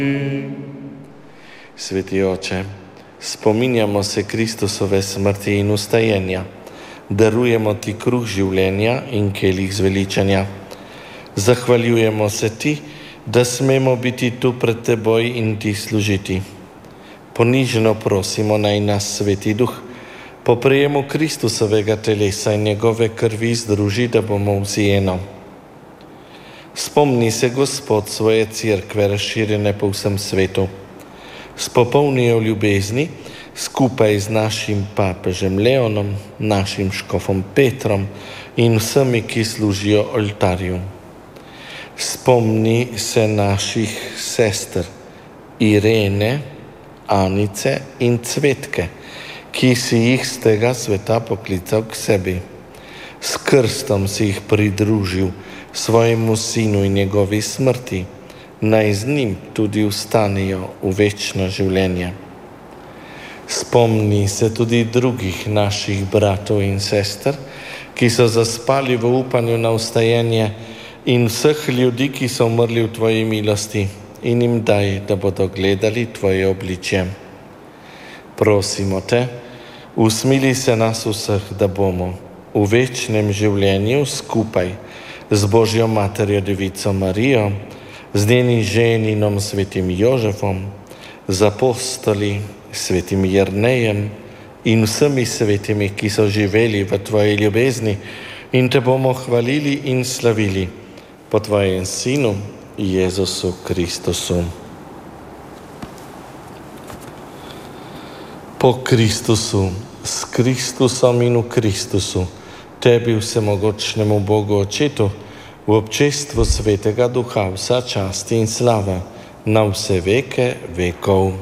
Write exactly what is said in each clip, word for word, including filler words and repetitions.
Sveti Oče, spominjamo se Kristusove smrti in ustajenja, darujemo Ti kruh življenja in kelih zveličanja. Zahvaljujemo se Ti, da smemo biti tu pred Teboj in Ti služiti. Ponižno prosimo, naj nas Sveti Duh po prejemu Kristusovega telesa in njegove krvi združi, da bomo vsi eno. Spomni se, Gospod, svoje cerkve razširjene po vsem svetu. Spopolni jo v ljubezni skupaj z našim papežem Leonom, našim škofom Petrom in vsemi, ki služijo oltarju. Spomni se naših sester Irene, Anice in Cvetke, ki si jih z tega sveta poklical k sebi. S krstom si jih pridružil svojemu sinu in njegovi smrti, naj z njim tudi vstanejo v večno življenje. Spomni se tudi drugih naših bratov in sester, ki so zaspali v upanju na vstajenje, in vseh ljudi, ki so umrli v Tvoji milosti, in jim daj, da bodo gledali Tvoje obličje. Prosimo Te, usmili se nas vseh, da bomo v večnem življenju skupaj z Božjo materjo Devico Marijo, z njenim ženinom svetim Jožefom, z apostoli svetim Jernejem in vsemi svetimi, ki so živeli v Tvoji ljubezni, in Te bomo hvalili in slavili po Tvojem Sinu Jezusu Kristusu. Po Kristusu, s Kristusom in v Kristusu, Tebi, vsemogočnemu Bogu Očetu, v občestvu Svetega Duha, vsa čast in slava na vse veke vekov.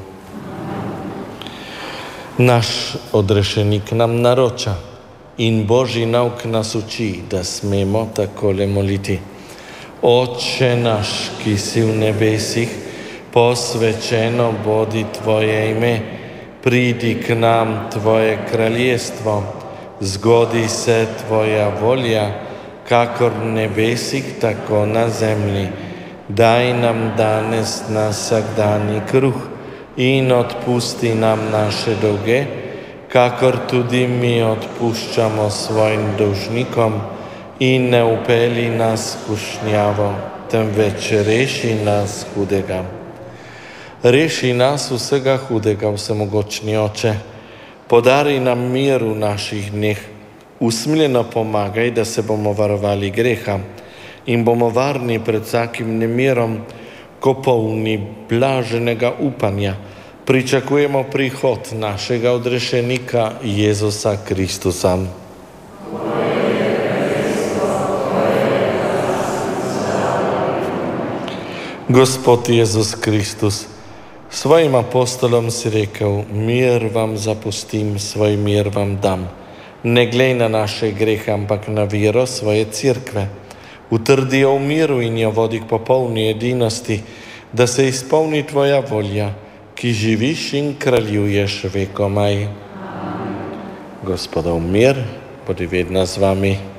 Naš odrešenik nam naroča in Božji nauk nas uči, da smemo takole moliti. Oče naš, ki si v nebesih, posvečeno bodi Tvoje ime, pridi k nam Tvoje kraljestvo, zgodi se Tvoja volja, kakor v nebesih, tako na zemlji. Daj nam danes naš vsakdanji kruh in odpusti nam naše dolge, kakor tudi mi odpuščamo svojim dolžnikom, in ne vpelji nas v skušnjavo, temveč reši nas hudega. Reši nas vsega hudega, vsemogočni Oče, podari nam mir v naših dneh, usmiljeno pomagaj, da se bomo varovali greha in bomo varni pred vsakim nemirom, ko polni blaženega upanja pričakujemo prihod našega odrešenika Jezusa Kristusa. Gospod Jezus Kristus, svojim apostolom si rekel, mir vam zapustim, svoj mir vam dam. Ne glej na naše grehe, ampak na vero svoje cerkve. Utrdi jo v miru in jo vodi k popolni edinosti, da se izpolni Tvoja volja, ki živiš in kraljuješ vekomaj. Gospodov mir, bodi vedno z vami.